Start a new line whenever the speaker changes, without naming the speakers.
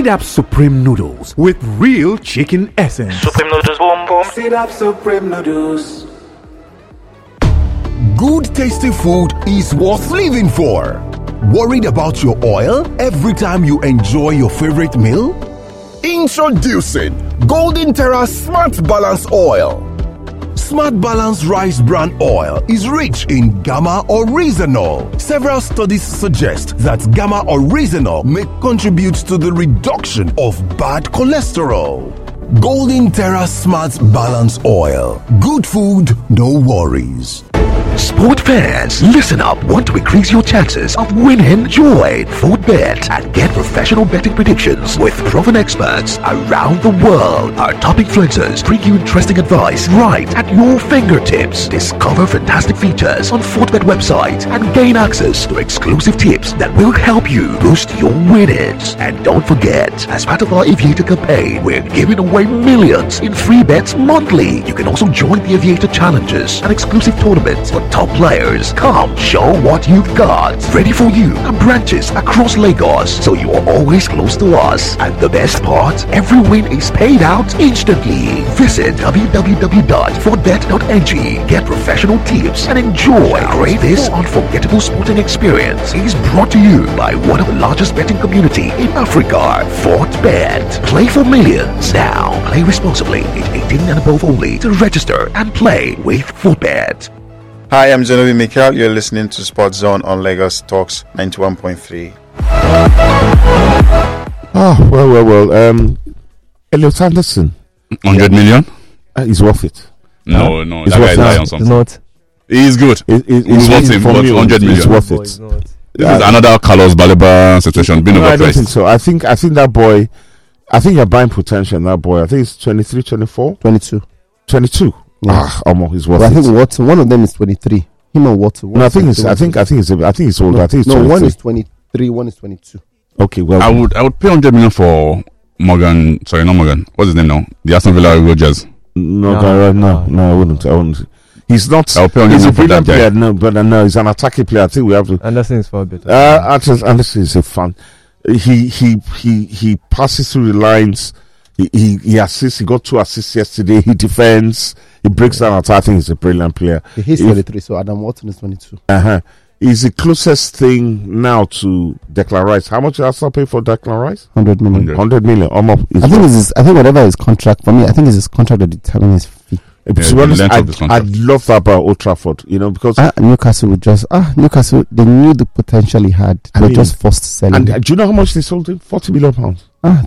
Seed Up Supreme Noodles with real chicken essence.
Supreme Noodles, boom boom.
Seed Up Supreme Noodles.
Good tasty food is worth living for. Worried about your oil every time you enjoy your favorite meal? Introducing Golden Terra Smart Balance Oil. Smart Balance Rice Bran Oil is rich in gamma oryzanol. Several studies suggest that gamma oryzanol may contribute to the reduction of bad cholesterol. Golden Terra Smart Balance Oil. Good food, no worries.
Sport fans, listen up. Want to increase your chances of winning? Join FootBet and get professional betting predictions with proven experts around the world. Our top influencers bring you interesting advice right at your fingertips. Discover fantastic features on FootBet website and gain access to exclusive tips that will help you boost your winnings. And don't forget, as part of our Aviator campaign, we're giving away millions in free bets monthly. You can also join the Aviator challenges, an exclusive tournament for top players. Come, show what you've got. Ready for you and branches across Lagos, so you are always close to us. And the best part, every win is paid out instantly. Visit www.footbet.ng, get professional tips, and enjoy this unforgettable sporting experience. Is brought to you by one of the largest betting community in Africa, FootBet. Play for millions. Now, play responsibly. Age 18 and above only. To register and play with FootBet.
Hi, I'm Zenobi Mikel. You're listening to Sports Zone on Lagos Talks 91.3.
Well. Elliot Anderson.
100 million?
He's worth it.
No,
He's
that guy is high on
It's
something.
not.
He's good.
It's
worth it, but 100 million.
It's worth
It's
it.
not.
This is another Carlos Baleba situation. Being
No, I don't think
overpriced.
so. I think that boy, I think you're buying potential in that boy. I think it's 23, 24,
22.
22.
Yeah.
He's worth
But I
it.
think Watson, one of them is 23. Him and Watson.
No, I think it's older. I think it's
No,
23.
one is 23, one is 22.
Okay, well,
I would pay 100 million for Morgan. Sorry, not Morgan. What's his name now? The Aston Villa Rogers.
no, I wouldn't. He's not.
I'll pay 100
He's a
million for that
brilliant
guy.
player. No, he's an attacking player. I think we have to.
Anderson is far better.
Anderson is a fan. He passes through the lines. He assists. He got 2 assists yesterday. He defends. He breaks down attack. I think he's a brilliant player.
He's 23, so Adam Watson is 22.
He's the closest thing now to Declan Rice. How much did Arsenal pay for Declan Rice?
100 million.
100 million. Almost.
I think whatever his contract, for me, I think it's his contract that determines his fee.
To be honest, I'd love that about Old Trafford, because
Newcastle would just Newcastle, they knew the potential he had. They just forced to sell him.
And do you know how much they sold him? £40 million.